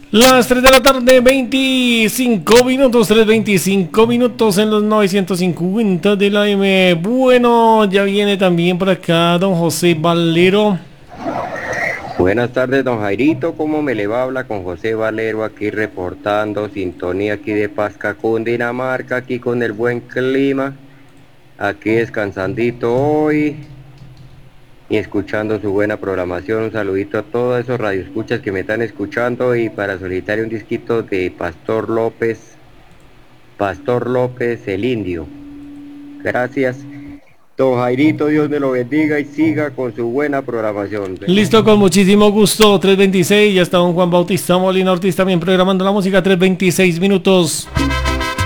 Las 3 de la tarde, 25 minutos, 3:25 minutos en los 950 de la M. Bueno, ya viene también por acá don José Valero. Buenas tardes, don Jairito, ¿cómo me le va? Habla con José Valero aquí reportando sintonía aquí de Pasca, Cundinamarca, aquí con el buen clima, aquí descansandito hoy y escuchando su buena programación. Un saludito a todos esos radioescuchas que me están escuchando y para solicitar un disquito de Pastor López el Indio. Gracias. Don Jairito, Dios me lo bendiga y siga con su buena programación. Listo, con muchísimo gusto, 3:26, ya está don Juan Bautista Molina Ortiz también programando la música, 3:26 minutos.